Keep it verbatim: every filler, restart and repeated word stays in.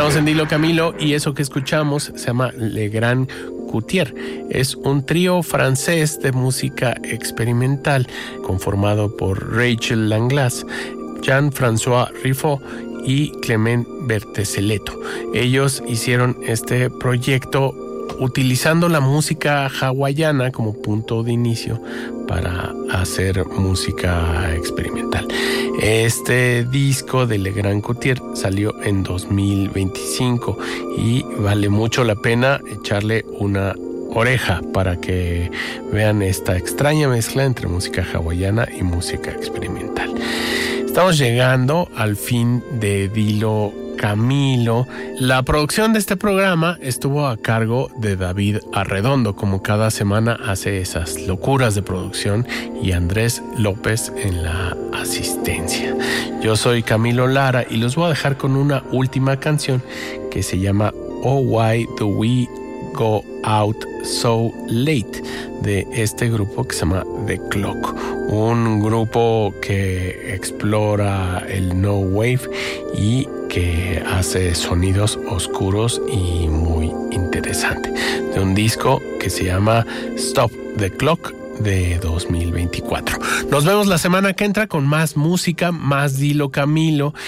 Estamos en Dilo Camilo y eso que escuchamos se llama Le Grand Coutier. Es un trío francés de música experimental conformado por Rachel Langlas, Jean-François Riffaut y Clement Berteseleto. Ellos hicieron este proyecto utilizando la música hawaiana como punto de inicio para hacer música experimental. Este disco de Le Grand Coutier salió en dos mil veinticinco y vale mucho la pena echarle una oreja para que vean esta extraña mezcla entre música hawaiana y música experimental. Estamos llegando al fin de Dilo Camilo. La producción de este programa estuvo a cargo de David Arredondo, como cada semana hace esas locuras de producción, y Andrés López en la asistencia. Yo soy Camilo Lara y los voy a dejar con una última canción que se llama Oh Why Do We Go Out So Late, de este grupo que se llama The Clock, un grupo que explora el no wave y que hace sonidos oscuros y muy interesante, de un disco que se llama Stop the Clock de dos mil veinticuatro. Nos vemos la semana que entra con más música, más Dilo Camilo,